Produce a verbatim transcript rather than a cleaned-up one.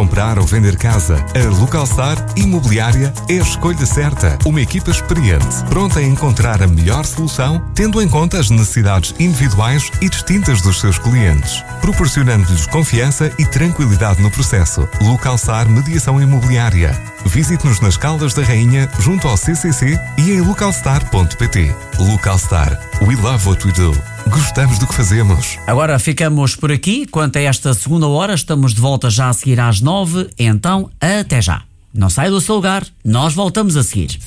comprar ou vender casa, a Localstar Imobiliária é a escolha certa. Uma equipa experiente, pronta a encontrar a melhor solução, tendo em conta as necessidades individuais e distintas dos seus clientes, proporcionando-lhes confiança e tranquilidade no processo. Localstar Mediação Imobiliária. Visite-nos nas Caldas da Rainha, junto ao C C C e em localstar ponto pt. Localstar. We love what we do. Gostamos do que fazemos. Agora ficamos por aqui. Quanto a esta segunda hora, estamos de volta já a seguir às nove. Então, até já. Não sai do seu lugar. Nós voltamos a seguir.